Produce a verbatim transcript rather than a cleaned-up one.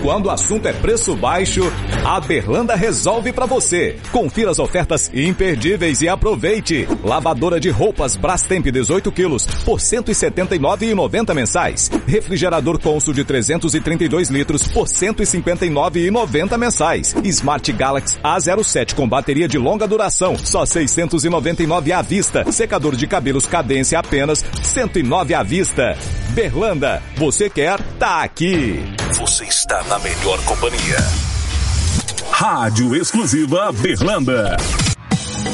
Quando o assunto é preço baixo, a Berlanda resolve pra você. Confira as ofertas imperdíveis e aproveite. Lavadora de roupas Brastemp dezoito quilos por cento e setenta e nove reais e noventa centavos mensais. Refrigerador Consul de trezentos e trinta e dois litros por cento e cinquenta e nove reais e noventa centavos mensais. Smart Galaxy A zero sete com bateria de longa duração, só seiscentos e noventa e nove reais à vista. Secador de cabelos Cadência apenas cento e nove reais à vista. Berlanda, você quer? Tá aqui. Você está na melhor companhia. Rádio Exclusiva Berlanda.